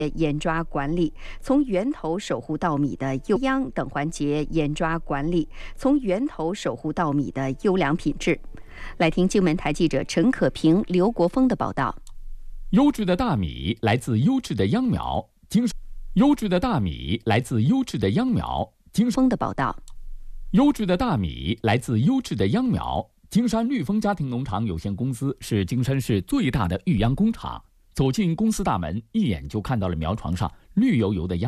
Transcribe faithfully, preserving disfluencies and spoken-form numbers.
严抓管理，从源头守护稻米的优秧等环节严抓管理，从源头守护稻米的优良品质。来听金门台记者陈可平、刘国峰的报道。 优质的大米来自优质的秧苗，经优质的大米来自优质的秧苗，经峰的报道。 优质的大米来自优质的秧苗。金山绿丰家庭农场有限公司是金山市最大的育秧工厂。走进公司大门，一眼就看到了苗床上绿油油的秧。